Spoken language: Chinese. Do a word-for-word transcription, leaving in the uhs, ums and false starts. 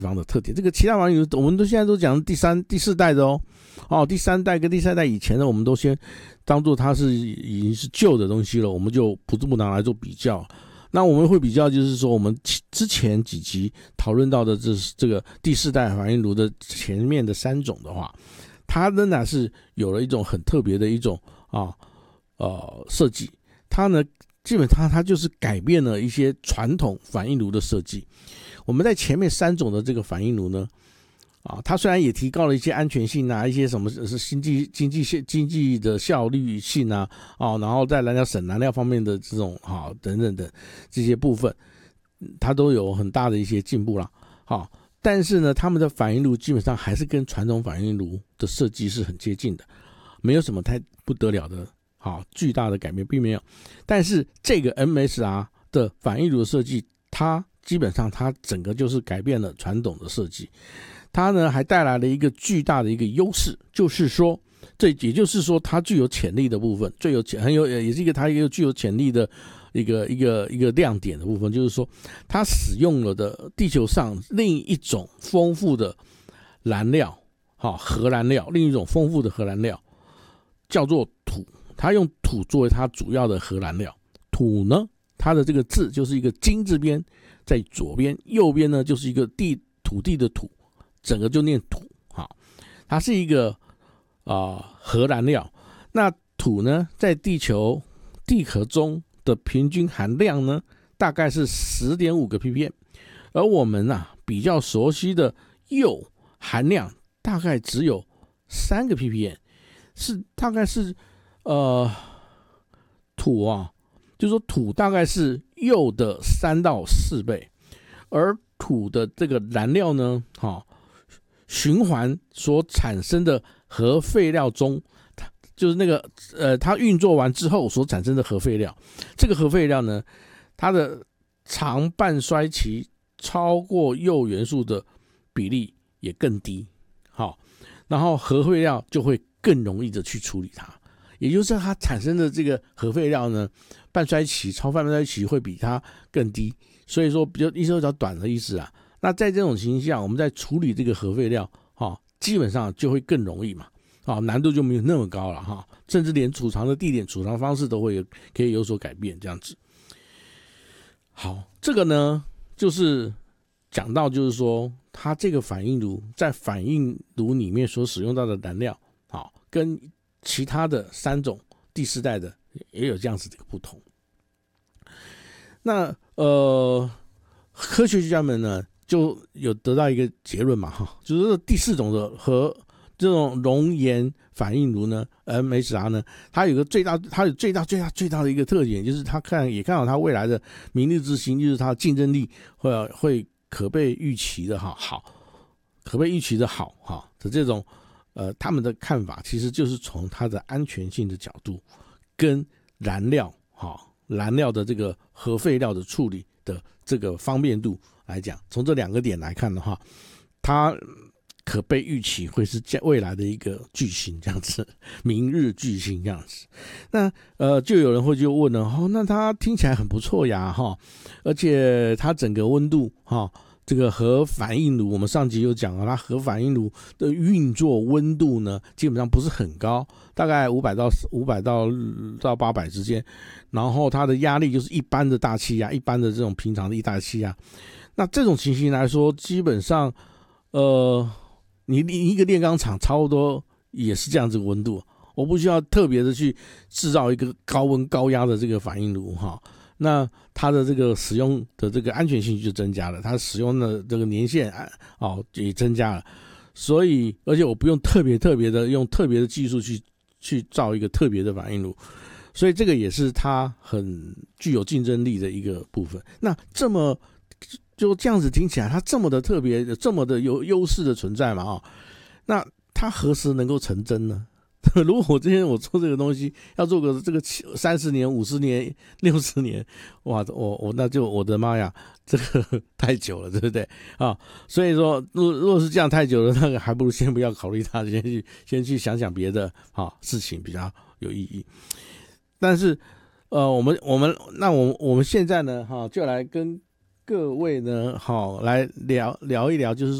方的特点。这个其他反应炉我们都现在都讲第三第四代的哦，哦第三代跟第三代以前的我们都先当做它是已经是旧的东西了，我们就不不拿来做比较。那我们会比较就是说我们之前几集讨论到的这这个第四代反应炉的前面的三种的话，它仍然是有了一种很特别的一种啊呃设计，它呢基本上它就是改变了一些传统反应炉的设计。我们在前面三种的这个反应炉呢，啊，它虽然也提高了一些安全性啊，一些什么是经济经济经济的效率性啊，啊，然后在燃料省燃料方面的这种啊等等的这些部分，它都有很大的一些进步啦。好，但是呢，他们的反应炉基本上还是跟传统反应炉的设计是很接近的，没有什么太不得了的好巨大的改变，并没有。但是这个 M S R 的反应炉的设计，它基本上它整个就是改变了传统的设计。它呢还带来了一个巨大的一个优势，就是说，这也就是说它具有潜力的部分，最有潜很有也是一个它一个具有潜力的一个一个一个亮点的部分，就是说它使用了的地球上另一种丰富的燃料，好核燃料，另一种丰富的核燃料叫做土，它用土作为它主要的核燃料。土呢，它的这个字就是一个金字边在左边，右边呢就是一个地土地的土。整个就念土，好，它是一个啊、呃、核燃料。那土呢，在地球地壳中的平均含量呢，大概是 十点五 个 ppm， 而我们啊比较熟悉的铀含量大概只有三个 ppm， 是大概是呃土啊，就是说土大概是铀的三到四倍，而土的这个燃料呢，好、哦。循环所产生的核废料中，就是那个呃，它运作完之后所产生的核废料，这个核废料呢，它的长半衰期超过铀元素的比例也更低，好，然后核废料就会更容易的去处理它，也就是它产生的这个核废料呢，半衰期、超半衰期会比它更低，所以说比较意思比较短的意思啊。那在这种情形下，我们在处理这个核废料，哦、基本上就会更容易嘛，哦、难度就没有那么高了哈、哦，甚至连储藏的地点、储藏方式都会有可以有所改变，这样子。好，这个呢就是讲到就是说，它这个反应炉在反应炉里面所使用到的燃料，好、哦，跟其他的三种第四代的也有这样子的一个不同。那呃，科学家们呢？就有得到一个结论嘛，哈，就是第四种的和这种熔岩反应炉呢 ，M S R 呢，它有个最大，它有最大最大最大的一个特点，就是它看也看到它未来的明日之星，就是它的竞争力会会可被预期的哈好，可被预期的好哈的这种呃他们的看法，其实就是从它的安全性的角度跟燃料哈燃料的这个核废料的处理的这个方便度来讲，从这两个点来看的话，它可被预期会是未来的一个巨星这样子，明日巨星这样子。那呃，就有人会就问了，哦，那它听起来很不错呀，哈，而且它整个温度哈，这个核反应炉，我们上集有讲了，它核反应炉的运作温度呢，基本上不是很高，大概五百到五百到到八百之间，然后它的压力就是一般的大气压，一般的这种平常的大气压。那这种情形来说，基本上，呃，你你一个炼钢厂差不多也是这样子的温度，我不需要特别的去制造一个高温高压的这个反应炉哈。那它的这个使用的这个安全性就增加了，它使用的这个年限哦也增加了，所以而且我不用特别特别的用特别的技术去去造一个特别的反应炉，所以这个也是它很具有竞争力的一个部分。那这么就这样子听起来，它这么的特别，这么的有优势的存在嘛啊、哦，那它何时能够成真呢？如果我今天我做这个东西，要做个这个三十年、五十年、六十年，哇，我我那就我的妈呀，这个太久了，对不对啊？所以说，如如果是这样太久了，那个还不如先不要考虑它，先去先去想想别的啊事情比较有意义。但是，呃，我们我们那我我们现在呢，哈、啊，就来跟。 各位呢，好来聊聊一聊，就是